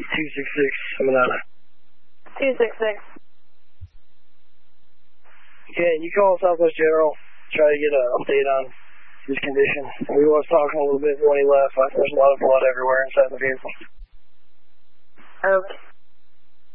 266, Manana. 266. Okay, you call Southwest General, try to get an update on his condition. We was talking a little bit when he left. There's a lot of blood everywhere inside the vehicle. Okay.